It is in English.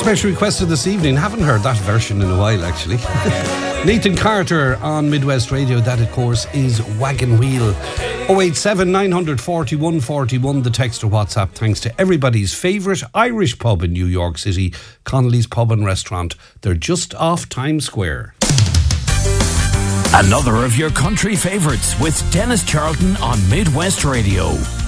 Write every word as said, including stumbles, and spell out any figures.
Special requested this evening. Haven't heard that version in a while, actually. Nathan Carter on Midwest Radio. That, of course, is Wagon Wheel. oh eight seven, nine four one, four one, the text or WhatsApp. Thanks to everybody's favourite Irish pub in New York City, Connolly's Pub and Restaurant. They're just off Times Square. Another of your country favourites with Dennis Charlton on Midwest Radio.